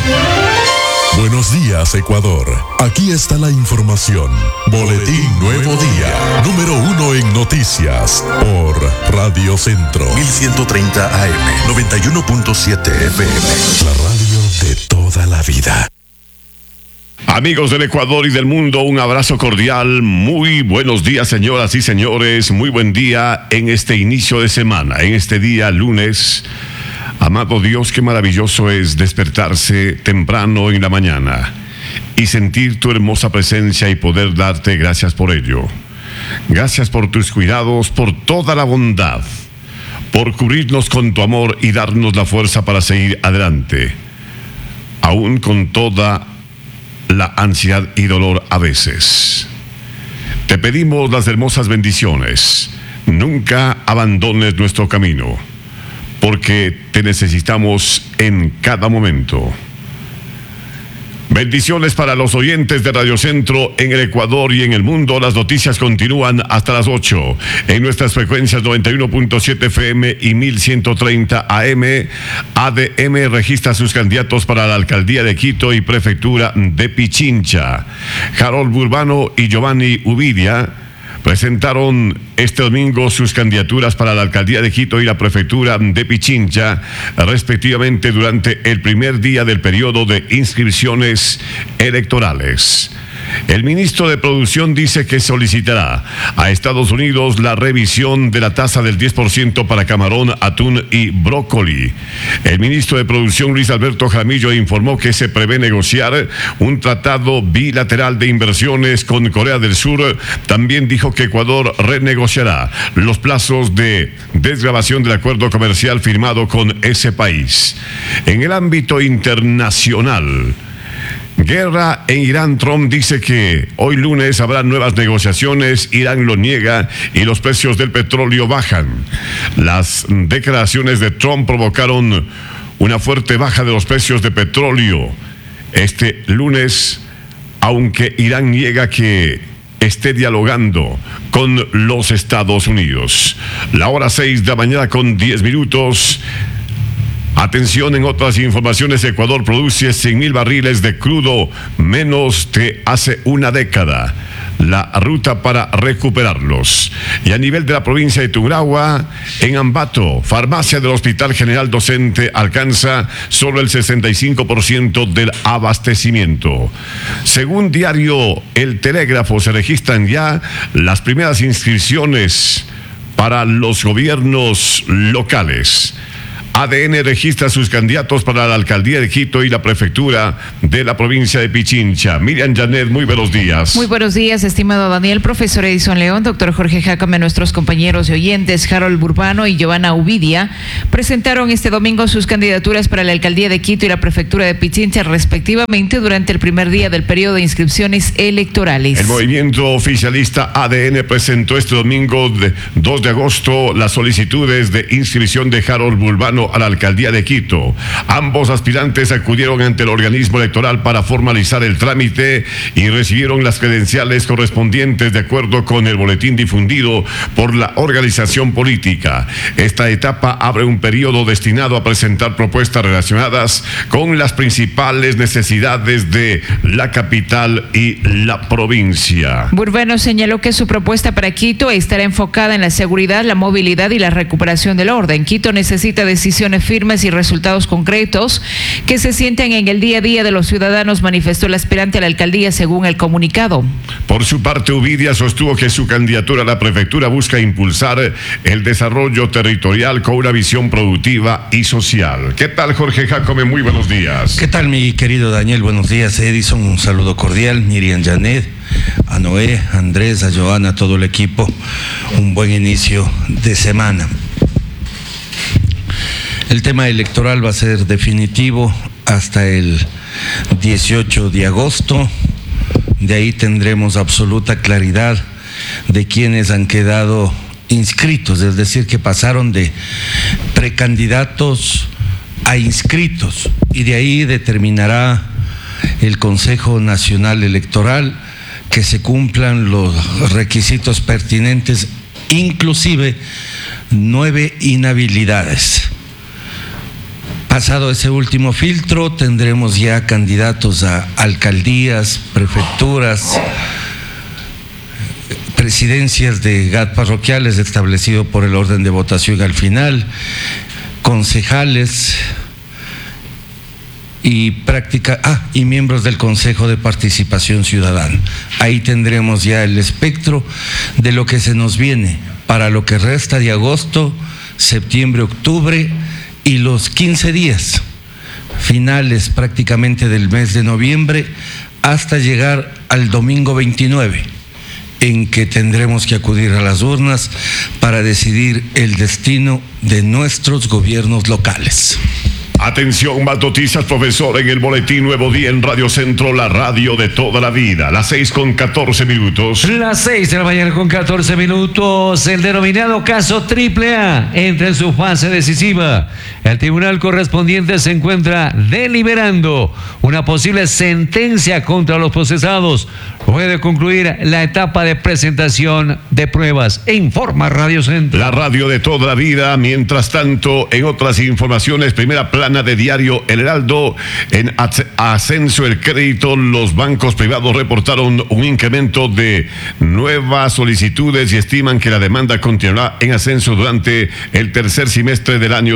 Buenos días, Ecuador. Aquí está la información. Boletín Nuevo Día, número 1 en noticias, por Radio Centro. 1130 AM, 91.7 FM. La radio de toda la vida. Amigos del Ecuador y del mundo, un abrazo cordial. Muy buenos días, señoras y señores. Muy buen día en este inicio de semana, en este día lunes. Amado Dios, qué maravilloso es despertarse temprano en la mañana y sentir tu hermosa presencia y poder darte gracias por ello. Gracias por tus cuidados, por toda la bondad, por cubrirnos con tu amor y darnos la fuerza para seguir adelante, aún con toda la ansiedad y dolor a veces. Te pedimos las hermosas bendiciones. Nunca abandones nuestro camino, porque te necesitamos en cada momento. Bendiciones para los oyentes de Radio Centro en el Ecuador y en el mundo. Las noticias continúan hasta las 8 en nuestras frecuencias 91.7 FM y 1130 AM. ADM registra sus candidatos para la alcaldía de Quito y prefectura de Pichincha. Harold Burbano y Giovanni Ubidia presentaron este domingo sus candidaturas para la alcaldía de Quito y la prefectura de Pichincha, respectivamente, durante el primer día del periodo de inscripciones electorales. El ministro de Producción dice que solicitará a Estados Unidos la revisión de la tasa del 10% para camarón, atún y brócoli. El ministro de Producción, Luis Alberto Jaramillo, informó que se prevé negociar un tratado bilateral de inversiones con Corea del Sur. También dijo que Ecuador renegociará los plazos de desgravación del acuerdo comercial firmado con ese país. En el ámbito internacional, guerra en Irán. Trump dice que hoy lunes habrá nuevas negociaciones. Irán lo niega y los precios del petróleo bajan. Las declaraciones de Trump provocaron una fuerte baja de los precios de petróleo este lunes, aunque Irán niega que esté dialogando con los Estados Unidos. La hora 6 de la mañana con 10 minutos. Atención, en otras informaciones, Ecuador produce 100.000 barriles de crudo menos que hace una década. La ruta para recuperarlos. Y a nivel de la provincia de Tungurahua, en Ambato, farmacia del Hospital General Docente alcanza solo el 65% del abastecimiento. Según diario El Telégrafo, se registran ya las primeras inscripciones para los gobiernos locales. ADN registra sus candidatos para la alcaldía de Quito y la prefectura de la provincia de Pichincha. Miriam Janet, muy buenos días. Muy buenos días, estimado Daniel, profesor Edison León, doctor Jorge Jácome, nuestros compañeros y oyentes. Harold Burbano y Giovanna Ubidia presentaron este domingo sus candidaturas para la alcaldía de Quito y la prefectura de Pichincha, respectivamente, durante el primer día del periodo de inscripciones electorales. El movimiento oficialista ADN presentó este domingo 2 de agosto las solicitudes de inscripción de Harold Burbano a la alcaldía de Quito. Ambos aspirantes acudieron ante el organismo electoral para formalizar el trámite y recibieron las credenciales correspondientes de acuerdo con el boletín difundido por la organización política. Esta etapa abre un periodo destinado a presentar propuestas relacionadas con las principales necesidades de la capital y la provincia. Burbano señaló que su propuesta para Quito estará enfocada en la seguridad, la movilidad y la recuperación del orden. Quito necesita decisiones firmes y resultados concretos que se sienten en el día a día de los ciudadanos, manifestó el aspirante a la alcaldía según el comunicado. Por su parte, Ubidia sostuvo que su candidatura a la prefectura busca impulsar el desarrollo territorial con una visión productiva y social. ¿Qué tal, Jorge Jácome? Muy buenos días. ¿Qué tal, mi querido Daniel? Buenos días, Edison. Un saludo cordial. Miriam Janet, a Noé, a Andrés, a Joana, a todo el equipo. Un buen inicio de semana. El tema electoral va a ser definitivo hasta el 18 de agosto. De ahí tendremos absoluta claridad de quienes han quedado inscritos, es decir, que pasaron de precandidatos a inscritos, y de ahí determinará el Consejo Nacional Electoral que se cumplan los requisitos pertinentes, inclusive 9 inhabilidades. Pasado ese último filtro, tendremos ya candidatos a alcaldías, prefecturas, presidencias de GAT parroquiales establecido por el orden de votación al final, concejales y miembros del Consejo de Participación Ciudadana. Ahí tendremos ya el espectro de lo que se nos viene para lo que resta de agosto, septiembre, octubre y los 15 días finales prácticamente del mes de noviembre hasta llegar al domingo 29, en que tendremos que acudir a las urnas para decidir el destino de nuestros gobiernos locales. Atención, más noticias, profesor, en el Boletín Nuevo Día en Radio Centro, la radio de toda la vida. Las 6:14. Las 6 de la mañana con 14 minutos. El denominado caso AAA entra en su fase decisiva. El tribunal correspondiente se encuentra deliberando una posible sentencia contra los procesados. Puede concluir la etapa de presentación de pruebas. Informa Radio Centro. La radio de toda la vida. Mientras tanto, en otras informaciones, primera plana de diario El Heraldo, en ascenso el crédito, los bancos privados reportaron un incremento de nuevas solicitudes y estiman que la demanda continuará en ascenso durante el tercer semestre del año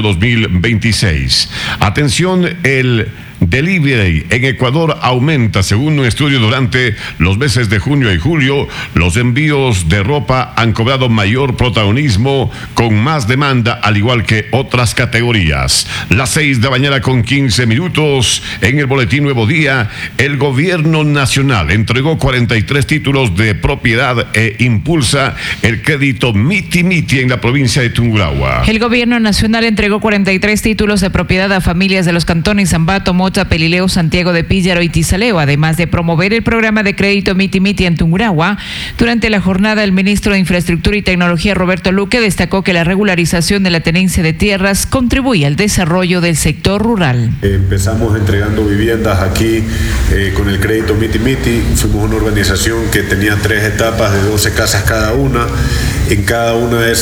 2026. Atención, el delivery en Ecuador aumenta. Según un estudio, durante los meses de junio y julio, los envíos de ropa han cobrado mayor protagonismo, con más demanda, al igual que otras categorías. Las 6 de la mañana con 15 minutos. En el Boletín Nuevo Día, el gobierno nacional entregó 43 títulos de propiedad e impulsa el crédito Miti Miti en la provincia de Tungurahua. El gobierno nacional entregó 43 títulos de propiedad a familias de los cantones Ambato, Mota, Pelileo, Santiago de Píllaro y Tizaleo, además de promover el programa de crédito Miti Miti en Tungurahua. Durante la jornada, el ministro de Infraestructura y Tecnología, Roberto Luque, destacó que la regularización de la tenencia de tierras contribuye al desarrollo del sector rural. Empezamos entregando viviendas aquí con el crédito Miti Miti. Fuimos una urbanización que tenía 3 etapas de 12 casas cada una. En cada una de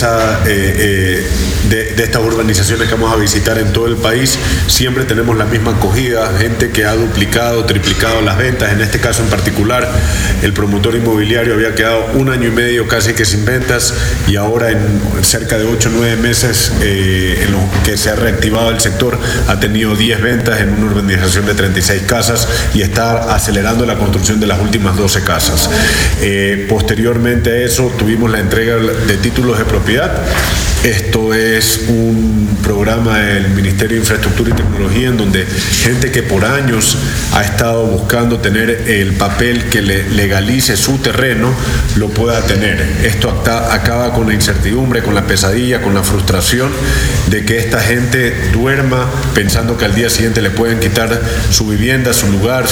estas urbanizaciones que vamos a visitar en todo el país, siempre tenemos la misma acogida, gente que ha duplicado, triplicado las ventas. En este caso en particular, el promotor inmobiliario había quedado 1 año y medio casi que sin ventas, y ahora en cerca de 8 o 9 meses en lo que se ha reactivado el sector, ha tenido 10 ventas en una urbanización de 36 casas y está acelerando la construcción de las últimas 12 casas. Posteriormente a eso, tuvimos la entrega de títulos de propiedad. Esto es un programa del Ministerio de Infraestructura y Tecnología en donde gente que por años ha estado buscando tener el papel que le legalice su terreno, lo pueda tener. Esto acaba con la incertidumbre, con la pesadilla, con la frustración de que esta gente duerma pensando que al día siguiente le pueden quitar su vivienda, su lugar,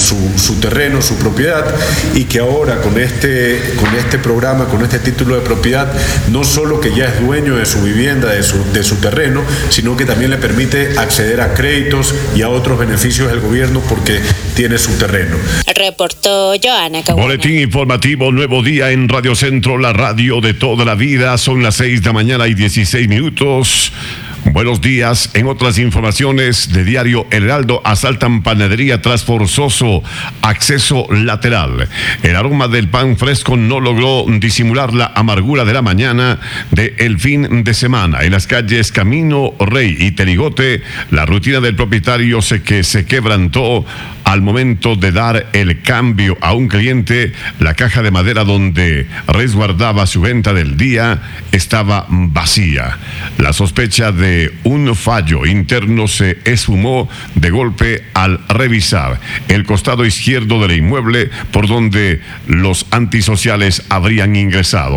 su terreno, su propiedad, y que ahora con este programa, con este título de propiedad, no solo que ya es dueño de su vivienda, de su terreno, sino que también le permite acceder a créditos y a otros beneficios del gobierno porque tiene su terreno. Reportó Joana Caguana. Boletín informativo Nuevo Día en Radio Centro, la radio de toda la vida. Son las 6 de la mañana y 16 minutos. Buenos días. En otras informaciones de diario El Heraldo, asaltan panadería tras forzoso acceso lateral. El aroma del pan fresco no logró disimular la amargura de la mañana del fin de semana. En las calles Camino Rey y Terigote, la rutina del propietario se quebrantó al momento de dar el cambio a un cliente. La caja de madera donde resguardaba su venta del día estaba vacía. La sospecha de un fallo interno se esfumó de golpe al revisar el costado izquierdo del inmueble por donde los antisociales habrían ingresado.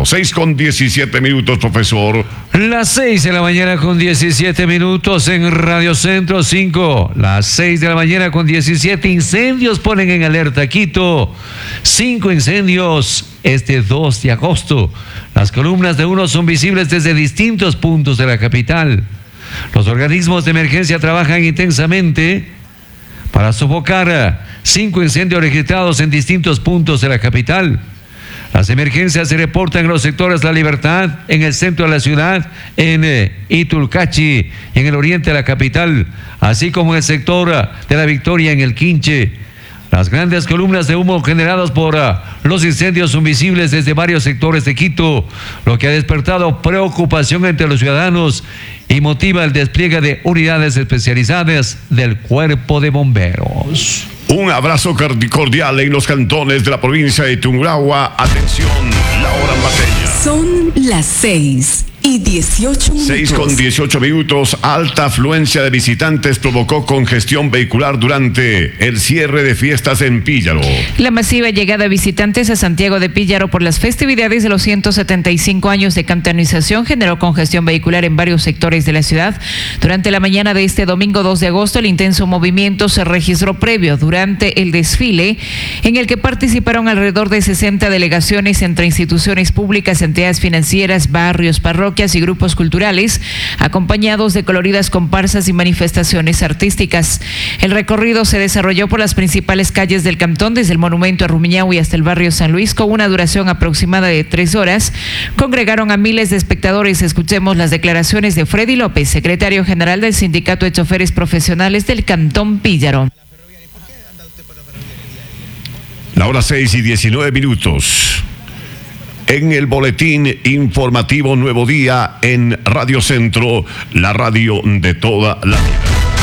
6:17 minutos, profesor. Las 6 de la mañana con 17 minutos en Radio Centro 5. Las 6 de la mañana con 17. Incendios ponen en alerta Quito. 5 incendios este 2 de agosto. Las columnas de humo son visibles desde distintos puntos de la capital. Los organismos de emergencia trabajan intensamente para sofocar 5 incendios registrados en distintos puntos de la capital. Las emergencias se reportan en los sectores La Libertad, en el centro de la ciudad, en Itulcachi, en el oriente de la capital, así como en el sector de La Victoria, en el Quinche. Las grandes columnas de humo generadas por los incendios son visibles desde varios sectores de Quito, lo que ha despertado preocupación entre los ciudadanos y motiva el despliegue de unidades especializadas del Cuerpo de Bomberos. Un abrazo cordial en los cantones de la provincia de Tungurahua. Atención, la hora ambateña. Son las 6:18 minutos. 6:18. Alta afluencia de visitantes provocó congestión vehicular durante el cierre de fiestas en Píllaro. La masiva llegada de visitantes a Santiago de Píllaro por las festividades de los 175 años de cantonización generó congestión vehicular en varios sectores de la ciudad. Durante la mañana de este domingo 2 de agosto, el intenso movimiento se registró previo durante el desfile, en el que participaron alrededor de 60 delegaciones entre instituciones públicas, entidades financieras, barrios, parroquias y grupos culturales, acompañados de coloridas comparsas y manifestaciones artísticas. El recorrido se desarrolló por las principales calles del cantón, desde el monumento a Rumiñahui hasta el barrio San Luis, con una duración aproximada de 3 horas. Congregaron a miles de espectadores. Escuchemos las declaraciones de Freddy López, secretario general del Sindicato de Choferes Profesionales del Cantón Píllaro. La hora 6:19. En el boletín informativo Nuevo Día en Radio Centro, la radio de toda la vida.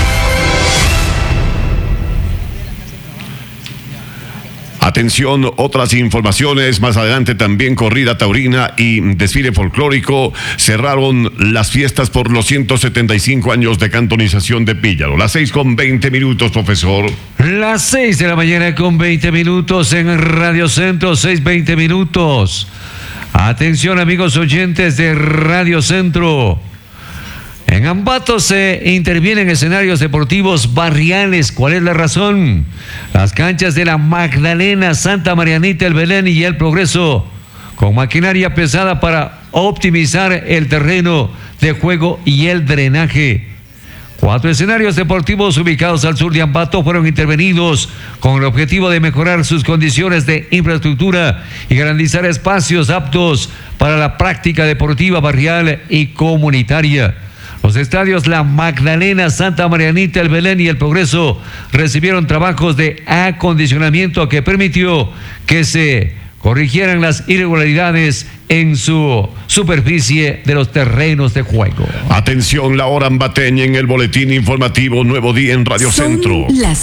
Atención, otras informaciones. Más adelante también corrida taurina y desfile folclórico cerraron las fiestas por los 175 años de cantonización de Píllaro. Las 6:20, profesor. Las 6 de la mañana con 20 minutos en Radio Centro, 6:20. Atención, amigos oyentes de Radio Centro. En Ambato se intervienen escenarios deportivos barriales. ¿Cuál es la razón? Las canchas de la Magdalena, Santa Marianita, el Belén y el Progreso, con maquinaria pesada para optimizar el terreno de juego y el drenaje. 4 escenarios deportivos ubicados al sur de Ambato fueron intervenidos con el objetivo de mejorar sus condiciones de infraestructura y garantizar espacios aptos para la práctica deportiva barrial y comunitaria. Los estadios La Magdalena, Santa Marianita, el Belén y el Progreso recibieron trabajos de acondicionamiento que permitió que se corrigieran las irregularidades en su superficie de los terrenos de juego. Atención, la hora ambateña en el boletín informativo Nuevo Día en Radio Centro. Las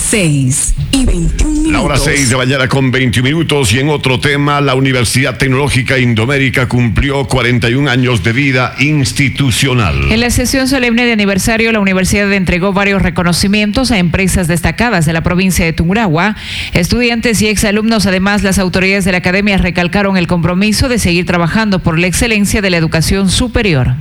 6:21. La hora 6 de mañana con 21 minutos. Y en otro tema, la Universidad Tecnológica Indoamérica cumplió 41 años de vida institucional. En la sesión solemne de aniversario, la universidad entregó varios reconocimientos a empresas destacadas de la provincia de Tungurahua, estudiantes y exalumnos. Además, las autoridades de la academia recalcaron el compromiso de seguir trabajando por la excelencia de la educación superior.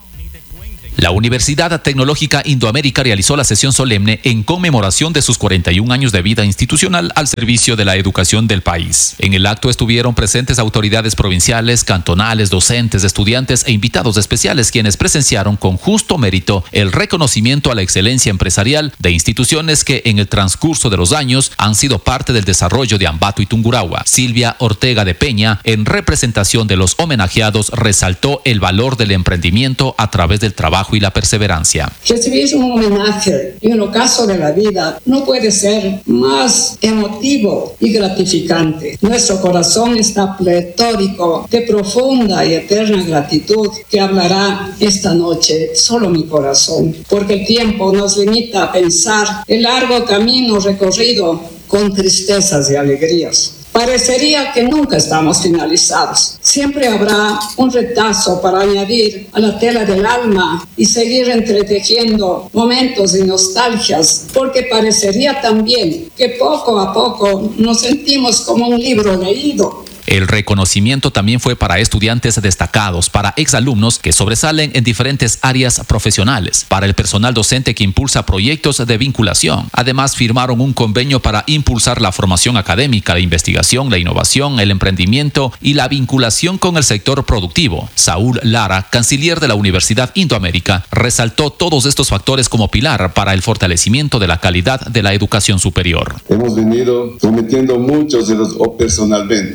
La Universidad Tecnológica Indoamérica realizó la sesión solemne en conmemoración de sus 41 años de vida institucional al servicio de la educación del país. En el acto estuvieron presentes autoridades provinciales, cantonales, docentes, estudiantes e invitados especiales, quienes presenciaron con justo mérito el reconocimiento a la excelencia empresarial de instituciones que en el transcurso de los años han sido parte del desarrollo de Ambato y Tungurahua. Silvia Ortega de Peña, en representación de los homenajeados, resaltó el valor del emprendimiento a través del trabajo y la perseverancia. Recibir un homenaje en el ocaso de la vida no puede ser más emotivo y gratificante. Nuestro corazón está pletórico de profunda y eterna gratitud que hablará esta noche solo mi corazón, porque el tiempo nos limita a pensar el largo camino recorrido con tristezas y alegrías. Parecería que nunca estamos finalizados. Siempre habrá un retazo para añadir a la tela del alma y seguir entretejiendo momentos de nostalgias, porque parecería también que poco a poco nos sentimos como un libro leído. El reconocimiento también fue para estudiantes destacados, para exalumnos que sobresalen en diferentes áreas profesionales, para el personal docente que impulsa proyectos de vinculación. Además, firmaron un convenio para impulsar la formación académica, la investigación, la innovación, el emprendimiento y la vinculación con el sector productivo. Saúl Lara, canciller de la Universidad Indoamérica, resaltó todos estos factores como pilar para el fortalecimiento de la calidad de la educación superior. Hemos venido cometiendo muchos de los, o personalmente,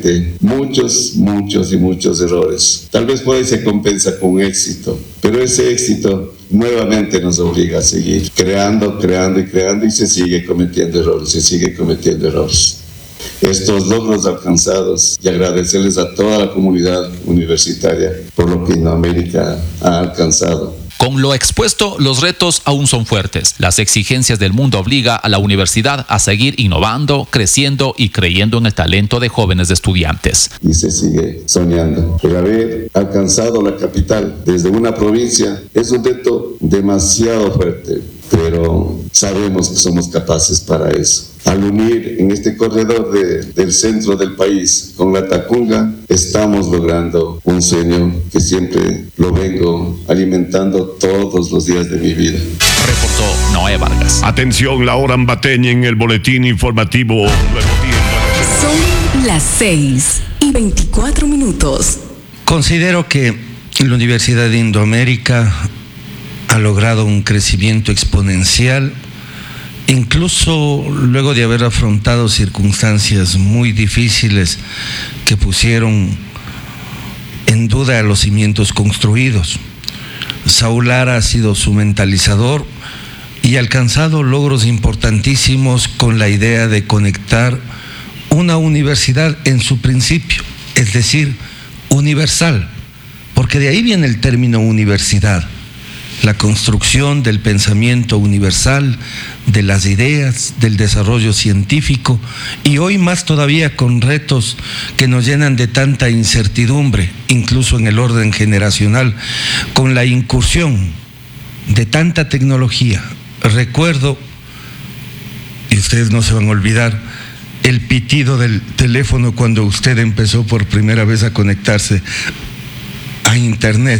muchos errores. Tal vez por ahí se compensa con éxito, pero ese éxito nuevamente nos obliga a seguir creando y se sigue cometiendo errores. Estos logros alcanzados y agradecerles a toda la comunidad universitaria por lo que Indoamérica ha alcanzado. Con lo expuesto, los retos aún son fuertes. Las exigencias del mundo obligan a la universidad a seguir innovando, creciendo y creyendo en el talento de jóvenes estudiantes. Y se sigue soñando. El haber alcanzado la capital desde una provincia es un reto demasiado fuerte, pero sabemos que somos capaces para eso. Al unir en este corredor del centro del país con la Tacunga, estamos logrando un sueño que siempre lo vengo alimentando todos los días de mi vida. Reportó Noé Vargas. Atención, la hora ambateña en el boletín informativo. Son las 6:24. Considero que la Universidad de Indoamérica ha logrado un crecimiento exponencial, incluso luego de haber afrontado circunstancias muy difíciles que pusieron en duda los cimientos construidos. Saúl Lara ha sido su mentalizador y ha alcanzado logros importantísimos con la idea de conectar una universidad en su principio, es decir, universal, porque de ahí viene el término universidad. La construcción del pensamiento universal, de las ideas, del desarrollo científico, y hoy más todavía con retos que nos llenan de tanta incertidumbre, incluso en el orden generacional, con la incursión de tanta tecnología. Recuerdo, y ustedes no se van a olvidar, el pitido del teléfono cuando usted empezó por primera vez a conectarse a Internet.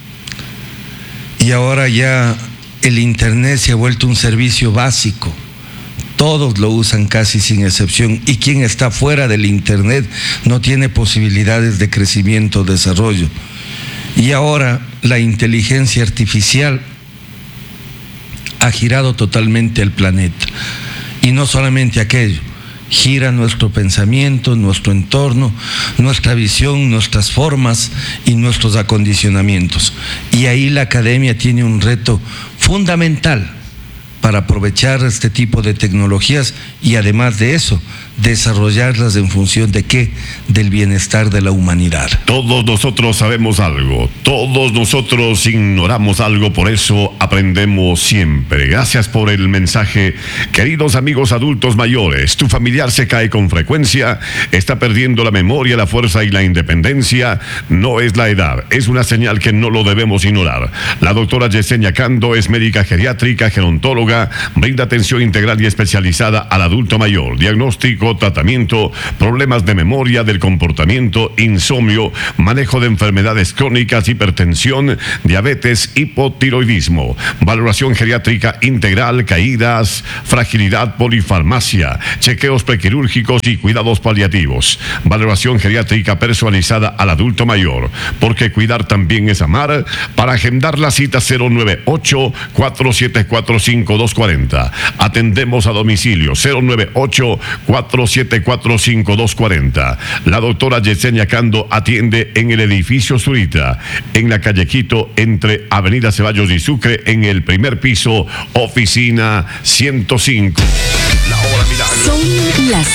Y ahora ya el Internet se ha vuelto un servicio básico. Todos lo usan casi sin excepción. Y quien está fuera del Internet no tiene posibilidades de crecimiento o desarrollo. Y ahora la inteligencia artificial ha girado totalmente el planeta. Y no solamente aquello. Gira nuestro pensamiento, nuestro entorno, nuestra visión, nuestras formas y nuestros acondicionamientos. Y ahí la academia tiene un reto fundamental para aprovechar este tipo de tecnologías y además de eso, desarrollarlas en función de ¿qué? Del bienestar de la humanidad. Todos nosotros sabemos algo, todos nosotros ignoramos algo, por eso aprendemos siempre. Gracias por el mensaje. Queridos amigos adultos mayores, tu familiar se cae con frecuencia, está perdiendo la memoria, la fuerza y la independencia. No es la edad, es una señal que no lo debemos ignorar. La doctora Yesenia Cando es médica geriátrica, gerontóloga, brinda atención integral y especializada al adulto mayor, diagnóstico, tratamiento, problemas de memoria, del comportamiento, insomnio, manejo de enfermedades crónicas, hipertensión, diabetes, hipotiroidismo, valoración geriátrica integral, caídas, fragilidad, polifarmacia, chequeos prequirúrgicos y cuidados paliativos, valoración geriátrica personalizada al adulto mayor, porque cuidar también es amar. Para agendar la cita 098-474-5240. Atendemos a domicilio 098-474-5240. La doctora Yesenia Cando atiende en el edificio Zurita, en la calle Quito, entre Avenida Ceballos y Sucre, en el primer piso, oficina 105. La hora milagro. Son las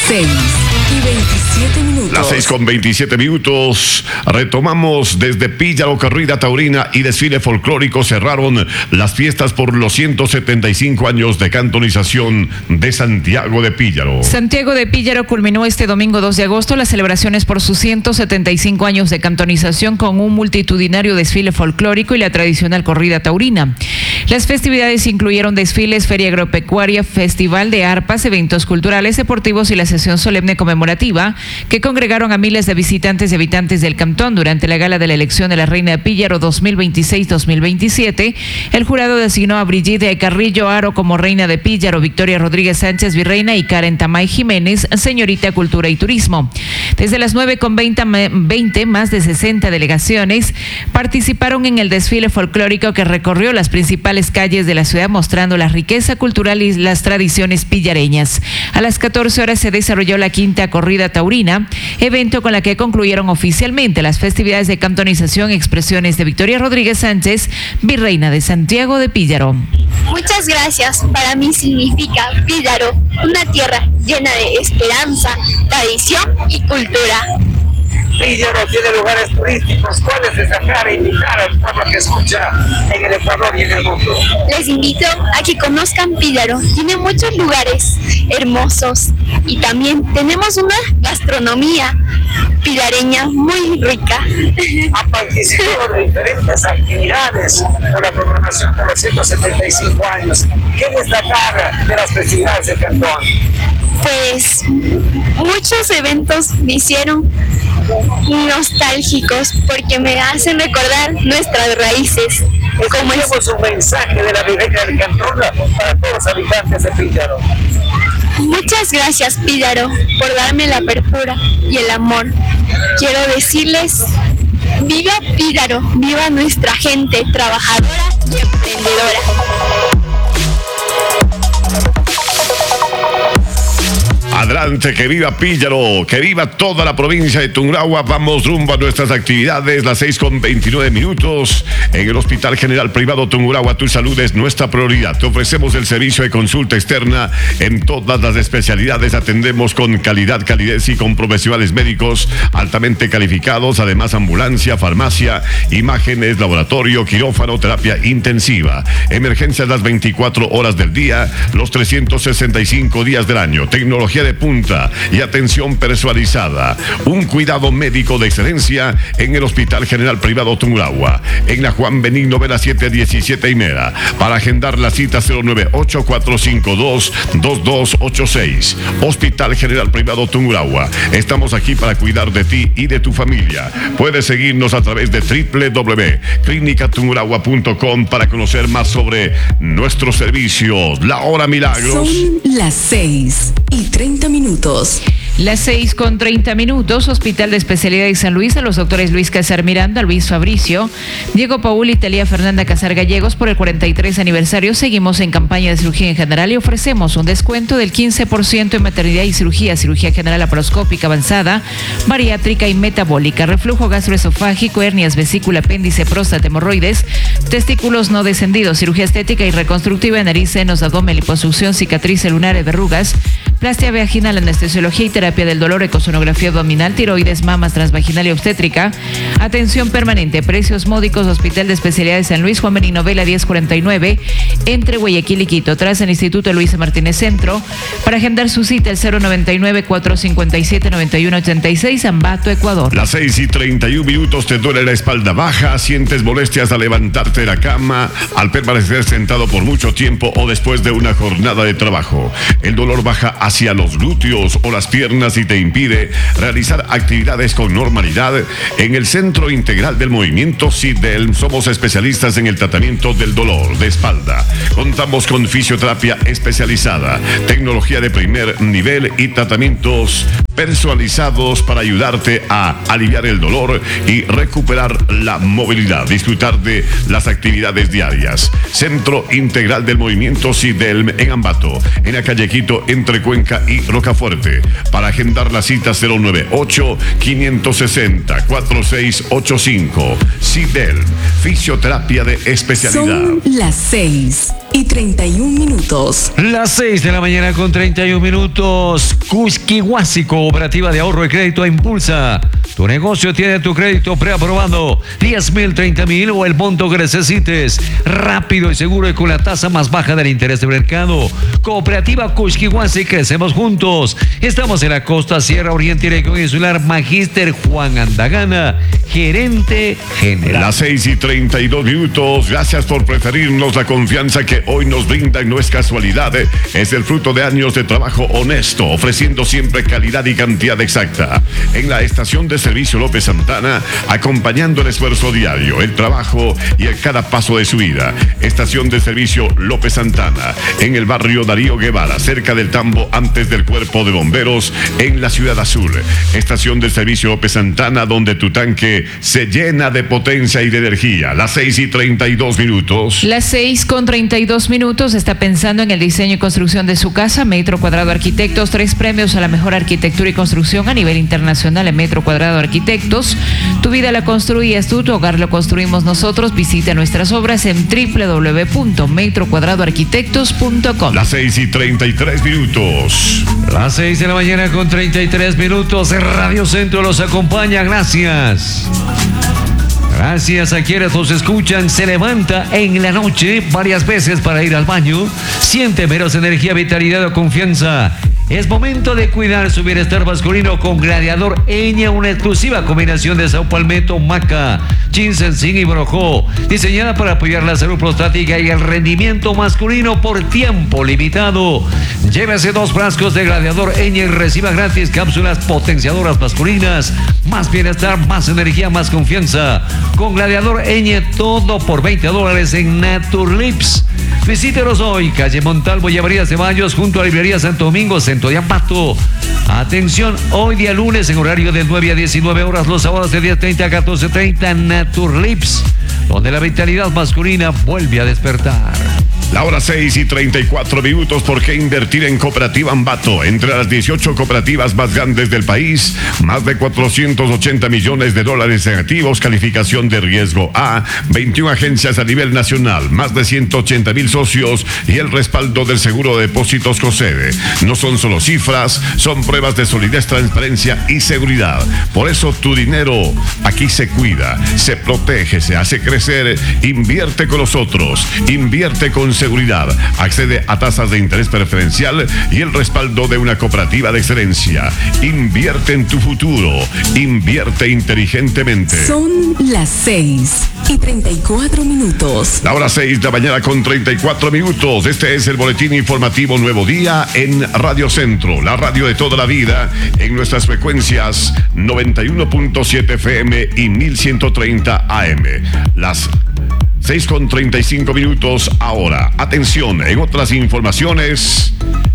6:27. Las 6:27. Retomamos desde Píllaro, corrida taurina y desfile folclórico. Cerraron las fiestas por los 175 años de cantonización de Santiago de Píllaro. Santiago de Píllaro culminó este domingo 2 de agosto las celebraciones por sus 175 años de cantonización con un multitudinario desfile folclórico y la tradicional corrida taurina. Las festividades incluyeron desfiles, feria agropecuaria, festival de arpas, eventos culturales, deportivos y la sesión solemne conmemorativa que congregaron a miles de visitantes y habitantes del cantón. Durante la gala de la elección de la Reina de Píllaro 2026-2027, el jurado designó a Brigitte Carrillo Aro como Reina de Píllaro, Victoria Rodríguez Sánchez Virreina y Karen Tamay Jiménez, Señorita Cultura y Turismo. Desde las 9:20, más de 60 delegaciones participaron en el desfile folclórico que recorrió las principales calles de la ciudad, mostrando la riqueza cultural y las tradiciones pillareñas. A las 14 horas se desarrolló la quinta corrida taurina, evento con la que concluyeron oficialmente las festividades de cantonización, expresiones de Victoria Rodríguez Sánchez, virreina de Santiago de Píllaro. Muchas gracias. Para mí significa Píllaro, una tierra llena de esperanza, tradición y cultura. Píllaro tiene lugares turísticos. ¿Cuál es destacar e invitar al pueblo que escucha en el Ecuador y en el mundo? Les invito a que conozcan Píllaro. Tiene muchos lugares hermosos y también tenemos una gastronomía pillareña muy rica. Ha participado de diferentes actividades por la programación de los 175 años. ¿Qué destacar de las festividades del cantón? Pues muchos eventos me hicieron nostálgicos porque me hacen recordar nuestras raíces. Escuchemos un mensaje de la virreina del cantón para todos los habitantes de Píllaro. Muchas gracias, Píllaro, por darme la apertura y el amor. Quiero decirles, viva Píllaro, viva nuestra gente trabajadora y emprendedora. Adelante, que viva Píllaro, que viva toda la provincia de Tungurahua. Vamos rumbo a nuestras actividades, las 6:29. En el Hospital General Privado Tungurahua, tu salud es nuestra prioridad. Te ofrecemos el servicio de consulta externa en todas las especialidades. Atendemos con calidad, calidez y con profesionales médicos altamente calificados. Además, ambulancia, farmacia, imágenes, laboratorio, quirófano, terapia intensiva. Emergencias las 24 horas del día, los 365 días del año. Tecnología de punta y atención personalizada. Un cuidado médico de excelencia en el Hospital General Privado Tungurahua. En la Juan Benigno Vera 717 y Mera. Para agendar la cita 098-452-2286. Hospital General Privado Tungurahua. Estamos aquí para cuidar de ti y de tu familia. Puedes seguirnos a través de www.clinicatungurahua.com para conocer más sobre nuestros servicios. La Hora Milagros. Son las 6:30. Las 6:30. Hospital de Especialidad de San Luis, a los doctores Luis Casar Miranda, Luis Fabricio, Diego Paul y Talía Fernanda Casar Gallegos por el 43 aniversario. Seguimos en campaña de cirugía en general y ofrecemos un descuento del 15% en maternidad y cirugía general laparoscópica avanzada, bariátrica y metabólica, reflujo gastroesofágico, hernias, vesícula, apéndice, próstata, hemorroides, testículos no descendidos, cirugía estética y reconstructiva de nariz, senos, abdomen, liposucción, cicatrices lunares, verrugas, plastia vaginal, anestesiología y terapia del dolor, ecosonografía abdominal, tiroides, mamas, transvaginal y obstétrica. Atención permanente, precios módicos. Hospital de Especialidades San Luis, Juan Benigno Vela 1049, entre Guayaquil y Quito, tras el Instituto Luisa Martínez Centro. Para agendar su cita, el 099-457-9186, Ambato, Ecuador. Las 6:31. Te duele la espalda baja, sientes molestias al levantarte de la cama, al permanecer sentado por mucho tiempo o después de una jornada de trabajo. El dolor baja hacia los glúteos o las piernas y te impide realizar actividades con normalidad. En el Centro Integral del Movimiento CIDEL somos especialistas en el tratamiento del dolor de espalda. Contamos con fisioterapia especializada, tecnología de primer nivel y tratamientos personalizados para ayudarte a aliviar el dolor y recuperar la movilidad, disfrutar de las actividades diarias. Centro Integral del Movimiento CIDEL en Ambato, en la calle Quito, entre Cuenca y Rocafuerte. Para agendar la cita 098-560-4685. CIDEL, fisioterapia de especialidad. Son las 6:31. Las 6 de la mañana con 31 minutos. Cusquihuasi, cooperativa de ahorro y crédito impulsa. Tu negocio tiene tu crédito preaprobado, 10,000, 30,000 o el monto que necesites. Rápido y seguro y con la tasa más baja del interés de mercado. Cooperativa Cusquihuasi, crecemos juntos. Estamos en la costa, Sierra Oriente y región insular. Magíster Juan Andagana, gerente general. Las 6:32. Gracias por preferirnos. La confianza que hoy nos brinda no es casualidad, es el fruto de años de trabajo honesto, ofreciendo siempre calidad y cantidad exacta. En la estación de servicio Servicio López Santana, acompañando el esfuerzo diario, el trabajo y el cada paso de su vida. Estación de Servicio López Santana, en el barrio Darío Guevara, cerca del Tambo, antes del Cuerpo de Bomberos, en la Ciudad Azul. Estación de Servicio López Santana, donde tu tanque se llena de potencia y de energía. Las 6:32. Las 6:32. Está pensando en el diseño y construcción de su casa. Metro Cuadrado Arquitectos, 3 premios a la mejor arquitectura y construcción a nivel internacional en Metro Cuadrado Arquitectos. Tu vida la construías tú, tu hogar lo construimos nosotros. Visita nuestras obras en www.metrocuadradoarquitectos.com. Las 6:33. Las 6:33 en Radio Centro los acompaña. Gracias. Gracias a quienes nos escuchan. Se levanta en la noche varias veces para ir al baño. Siente menos energía, vitalidad o confianza. Es momento de cuidar su bienestar masculino con Gladiador Eña, una exclusiva combinación de saupalmeto, maca, ginseng y brojo, diseñada para apoyar la salud prostática y el rendimiento masculino por tiempo limitado. Llévese 2 frascos de Gladiador Eña y reciba gratis cápsulas potenciadoras masculinas. Más bienestar, más energía, más confianza. Con Gladiador Eña, todo por $20 en Naturlips. Visítenos hoy, calle Montalvo y Avenida Ceballos, junto a Librería Santo Domingo, Centro de Ambato. Atención, hoy día lunes en horario de 9 a 19 horas, los sábados de 10:30 a 14:30, Naturlips, donde la vitalidad masculina vuelve a despertar. La hora 6:34. ¿Por qué invertir en Cooperativa Ambato? Entre las 18 cooperativas más grandes del país, más de $480 millones en activos, calificación de riesgo A, 21 agencias a nivel nacional, más de 180,000 socios y el respaldo del Seguro de Depósitos COSEDE. No son solo cifras, son pruebas de solidez, transparencia y seguridad. Por eso tu dinero aquí se cuida, se protege, se hace crecer. Invierte con nosotros, invierte con seguridad. Accede a tasas de interés preferencial y el respaldo de una cooperativa de excelencia. Invierte en tu futuro. Invierte inteligentemente. Son las 6:34. La hora 6:34. Este es el boletín informativo Nuevo Día en Radio Centro, la radio de toda la vida, en nuestras frecuencias 91.7 FM y 1130 AM. Las 6:35 ahora. Atención, en otras informaciones.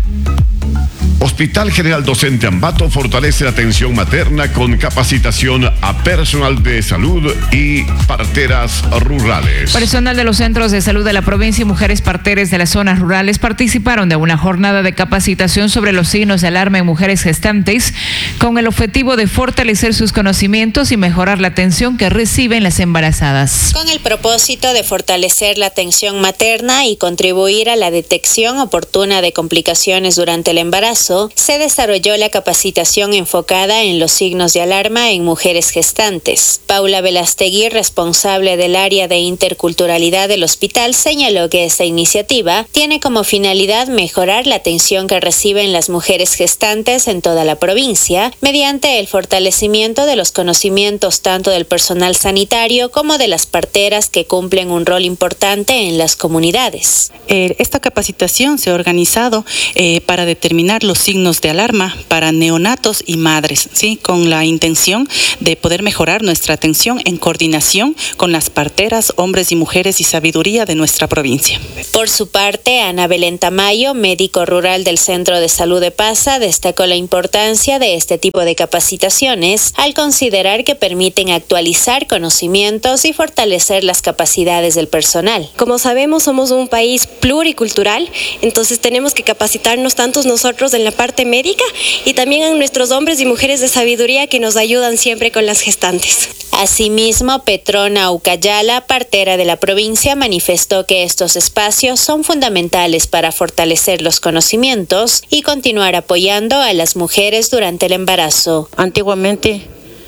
Hospital General Docente Ambato fortalece la atención materna con capacitación a personal de salud y parteras rurales. Personal de los centros de salud de la provincia y mujeres parteras de las zonas rurales participaron de una jornada de capacitación sobre los signos de alarma en mujeres gestantes con el objetivo de fortalecer sus conocimientos y mejorar la atención que reciben las embarazadas. Con el propósito de fortalecer la atención materna y contribuir a la detección oportuna de complicaciones durante el embarazo, se desarrolló la capacitación enfocada en los signos de alarma en mujeres gestantes. Paula Velastegui, responsable del área de interculturalidad del hospital, señaló que esta iniciativa tiene como finalidad mejorar la atención que reciben las mujeres gestantes en toda la provincia mediante el fortalecimiento de los conocimientos tanto del personal sanitario como de las parteras que cumplen un rol importante en las comunidades. Esta capacitación se ha organizado para determinar los signos de alarma para neonatos y madres, ¿sí? Con la intención de poder mejorar nuestra atención en coordinación con las parteras, hombres y mujeres y sabiduría de nuestra provincia. Por su parte, Ana Belén Tamayo, médico rural del Centro de Salud de Pasa, destacó la importancia de este tipo de capacitaciones al considerar que permiten actualizar conocimientos y fortalecer las capacidades del personal. Como sabemos, somos un país pluricultural, entonces tenemos que capacitarnos tanto nosotros en la parte médica y también a nuestros hombres y mujeres de sabiduría que nos ayudan siempre con las gestantes. Asimismo, Petrona Ucayala, partera de la provincia, manifestó que estos espacios son fundamentales para fortalecer los conocimientos y continuar apoyando a las mujeres durante el embarazo. Antiguamente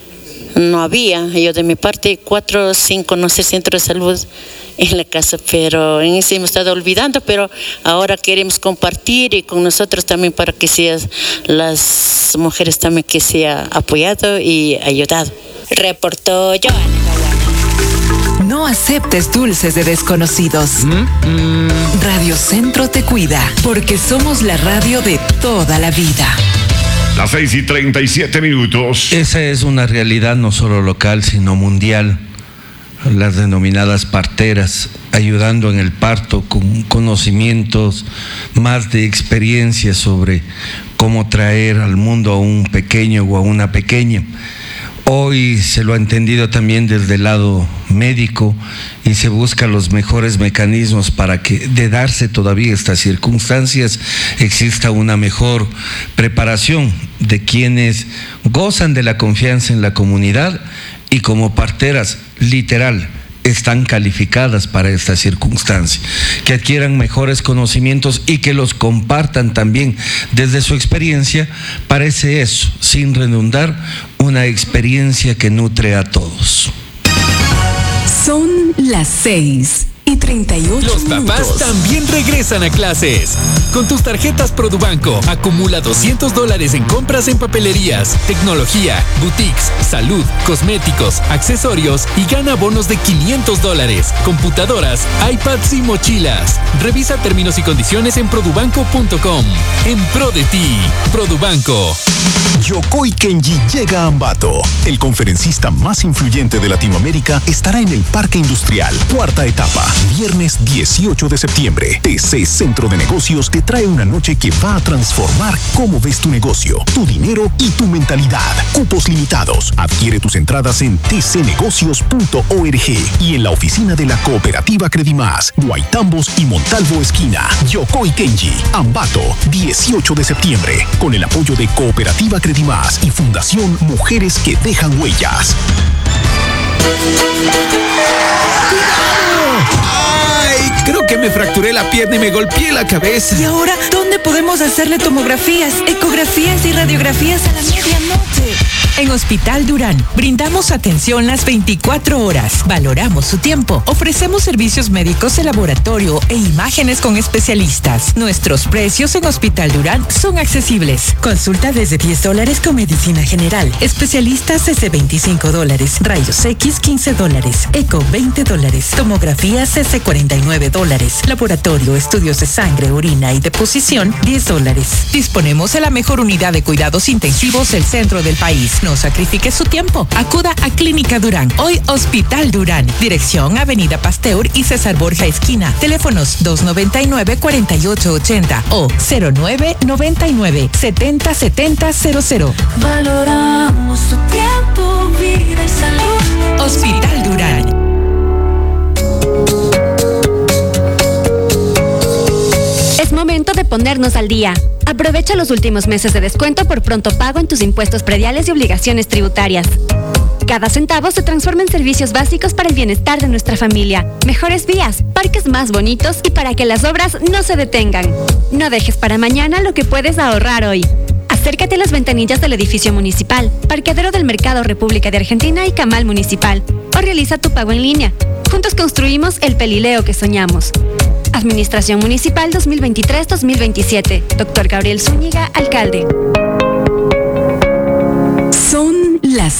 no había, yo de mi parte 4 o 5, no sé, centros de salud en la casa, pero en ese hemos estado olvidando, pero ahora queremos compartir y con nosotros también para que sean las mujeres también que sea apoyado y ayudado. Reportó Joana. No aceptes dulces de desconocidos. Radio Centro te cuida, porque somos la radio de toda la vida. Las 6:37. Esa es una realidad no solo local, sino mundial. Las denominadas parteras, ayudando en el parto con conocimientos más de experiencia sobre cómo traer al mundo a un pequeño o a una pequeña. Hoy se lo ha entendido también desde el lado médico y se buscan los mejores mecanismos para que, de darse todavía estas circunstancias, exista una mejor preparación de quienes gozan de la confianza en la comunidad y como parteras, literal, están calificadas para esta circunstancia, que adquieran mejores conocimientos y que los compartan también desde su experiencia. Parece eso, sin redundar, una experiencia que nutre a todos. Son las 6:38. Los papás también regresan a clases. Con tus tarjetas Produbanco, acumula $200 en compras en papelerías, tecnología, boutiques, salud, cosméticos, accesorios y gana bonos de $500, computadoras, iPads y mochilas. Revisa términos y condiciones en produbanco.com. En pro de ti, Produbanco. Yokoi Kenji llega a Ambato. El conferencista más influyente de Latinoamérica estará en el Parque Industrial, cuarta etapa. Viernes 18 de septiembre, TC Centro de Negocios te trae una noche que va a transformar cómo ves tu negocio, tu dinero y tu mentalidad. Cupos limitados. Adquiere tus entradas en tcnegocios.org y en la oficina de la Cooperativa Credimás, Guaitambos y Montalvo esquina. Yokoi Kenji, Ambato, 18 de septiembre, con el apoyo de Cooperativa Credimás y Fundación Mujeres que Dejan Huellas. ¡Ay! Creo que me fracturé la pierna y me golpeé la cabeza. ¿Y ahora dónde podemos hacerle tomografías, ecografías y radiografías a la medianoche? En Hospital Durán brindamos atención las 24 horas. Valoramos su tiempo. Ofrecemos servicios médicos de laboratorio e imágenes con especialistas. Nuestros precios en Hospital Durán son accesibles. Consulta desde $10 con medicina general. Especialistas desde $25. Rayos X $15. Eco $20. Tomografías desde $49. Laboratorio, estudios de sangre, orina y deposición $10. Disponemos de la mejor unidad de cuidados intensivos del centro del país. No sacrifique su tiempo. Acuda a Clínica Durán. Hoy Hospital Durán. Dirección Avenida Pasteur y César Borja esquina. Teléfonos 299-4880 o 0999-707000. Valoramos su tiempo, vida y salud. Hospital Durán. Es momento de ponernos al día. Aprovecha los últimos meses de descuento por pronto pago en tus impuestos prediales y obligaciones tributarias. Cada centavo se transforma en servicios básicos para el bienestar de nuestra familia, mejores vías, parques más bonitos y para que las obras no se detengan. No dejes para mañana lo que puedes ahorrar hoy. Acércate a las ventanillas del edificio municipal, parqueadero del Mercado República de Argentina y Camal Municipal, o realiza tu pago en línea. Juntos construimos el Pelileo que soñamos. Administración Municipal 2023-2027. Dr. Gabriel Zúñiga, alcalde. Son las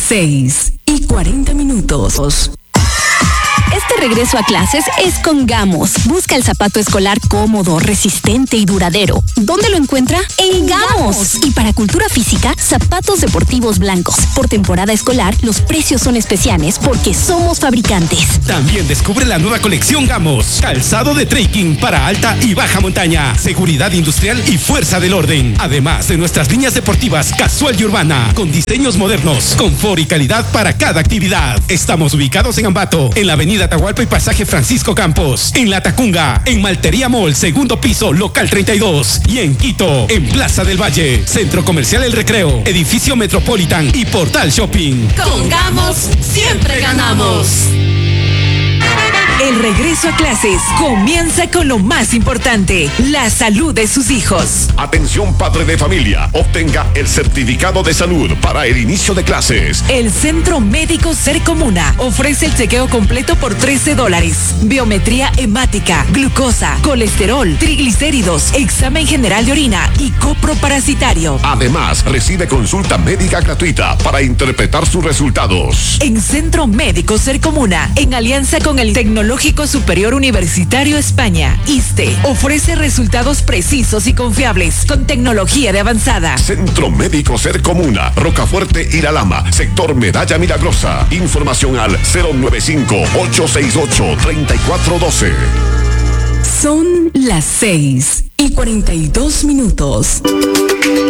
6:40. Este regreso a clases es con Gamos. Busca el zapato escolar cómodo, resistente y duradero. ¿Dónde lo encuentra? En Gamos. Y para cultura física, zapatos deportivos blancos. Por temporada escolar, los precios son especiales porque somos fabricantes. También descubre la nueva colección Gamos. Calzado de trekking para alta y baja montaña. Seguridad industrial y fuerza del orden. Además de nuestras líneas deportivas casual y urbana. Con diseños modernos, confort y calidad para cada actividad. Estamos ubicados en Ambato, en la avenida Atahualpa y pasaje Francisco Campos. En La Tacunga, en Maltería Mall, segundo piso, local 32. Y en Quito, en Plaza del Valle, Centro Comercial El Recreo, Edificio Metropolitan y Portal Shopping. Con Gamos, siempre ganamos. El regreso a clases comienza con lo más importante, la salud de sus hijos. Atención padre de familia, obtenga el certificado de salud para el inicio de clases. El Centro Médico Sercomuna ofrece el chequeo completo por $13. Biometría hemática, glucosa, colesterol, triglicéridos, examen general de orina y coproparasitario. Además, recibe consulta médica gratuita para interpretar sus resultados. En Centro Médico Sercomuna, en alianza con el Tecnológico Tecnológico Superior Universitario España, ISTE, ofrece resultados precisos y confiables con tecnología de avanzada. Centro Médico Sercomuna, Rocafuerte y La Lama, sector Medalla Milagrosa. Información al 095-868-3412. Son las 6:42.